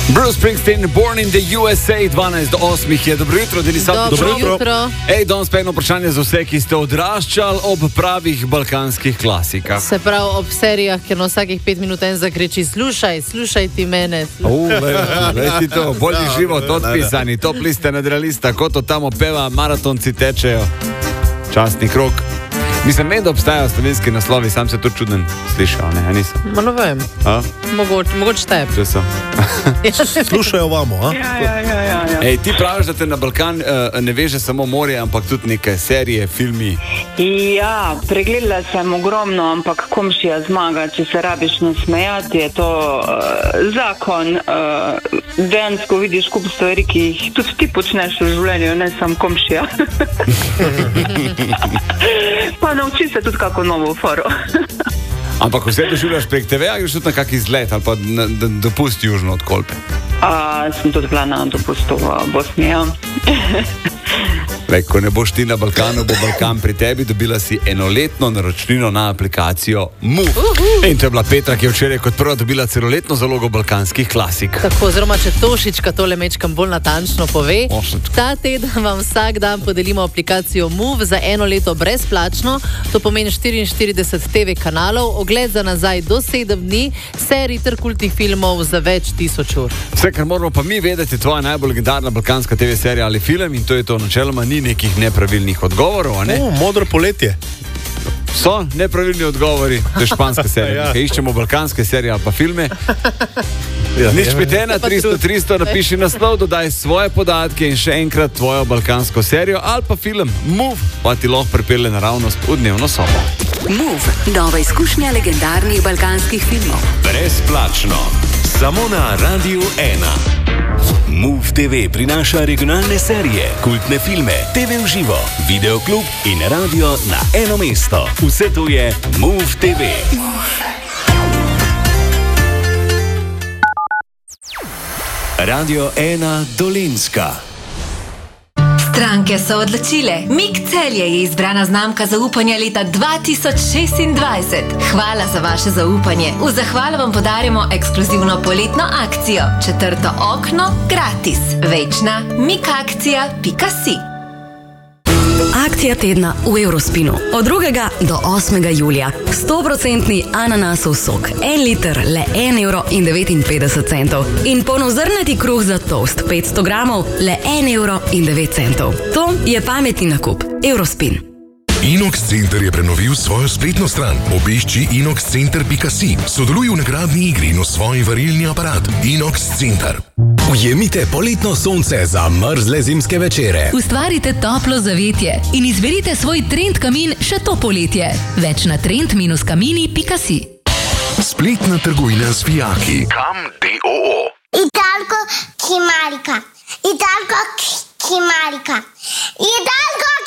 Bruce Springsteen, Born in the USA, 12 do 8 je. Dobro jutro, Denisavt. Dobro jutro. Danes pa eno vprašanje za vse, ki ste odraščali ob pravih balkanskih klasikah. Se pravi, ob serijah, ker na vsakih 5 minut en zakriči: slušaj ti mene. Veš ti to, bolj život, odpisani, top liste, nadrealista, kot to tamo peva, maratonci tečejo. Častni krok. Mislim, da obstajajo slovenski naslovi, sam se to čuden slišal, ne, nisem. Ne vem. Mogoče te. Če so. Slušajo vamo, a? Ja. Ej, ti praviš, da te na Balkan ne veže samo morje, ampak tudi neke serije, filmi. Ja, pregledala sem ogromno, ampak Komšija zmaga, če se rabiš nasmejati, je to zakon. Dejansko vidiš kup stvari, ki jih tudi ti počneš v življenju, ne sam Komšija. Pa nauči se tudi kako novo foro. Ampak vse doživljaš prek TV-a, greš tudi na kak izlet ali pa dopust južno od Kolpe? Sem tudi bila na dopustu v Bosni, ja. Ko ne boš ti na Balkanu, bo Balkan pri tebi. Dobila si enoletno naročnino na aplikacijo Move. In to je bila Petra, ki je včeraj kot prva dobila celoletno zalogo balkanskih klasik. Tako, oziroma, če Tošička tole mečkam bolj natančno pove, ta teden vam vsak dan podelimo aplikacijo Move za 1 leto brezplačno. To pomeni 44 TV kanalov, ogled za nazaj do 7 dni, serij ter kultnih filmov za več tisoč ur. Vse, kar moramo pa mi vedeti, je tvoja najbolj legendarna balkanska TV serija ali film, in to je to načeloma, ni nekih nepravilnih odgovorov, ne? Modro poletje. So nepravilni odgovori, to je španska serija. Kaj iščemo balkanske serije ali pa filme? Nič 5 300 napiši naslov, dodaj svoje podatke in še enkrat tvojo balkansko serijo ali pa film. Move pa ti lahko pripelje naravnost v dnevno sobo. Move, nova izkušnja legendarnih balkanskih filmov. Brezplačno, samo na Radiu 1. Move TV prinaša regionalne serije, kultne filme, TV v živo, videoklub in radio na eno mesto. Vse to je Move TV. Radio 1 Dolenjska. Stranke so odločile. Mik Celje je izbrana znamka zaupanja leta 2026. Hvala za vaše zaupanje. V zahvalo vam podarjamo ekskluzivno poletno akcijo. 4. okno gratis. Večna mikakcija.si. Akcija tedna v Eurospinu. Od 2. do 8. julija. 100% ananasov sok. 1 liter, le 1,59 €. In polnozrnati kruh za toast 500 gramov, le 1,09 €. To je pametni nakup. Eurospin. Inox Center je prenovil svojo spletno stran. Obišči inoxcenter.si. Sodeluj v nagradni igri in osvoji varilni aparat. Inox Center. Ujemite poletno sonce za mrzle zimske večere. Ustvarite toplo zavetje in izberite svoj trend kamin še to poletje. Več na trend-kamini.si. Spletna trgovina z vijaki. Kam DOO. Italko Kimarika.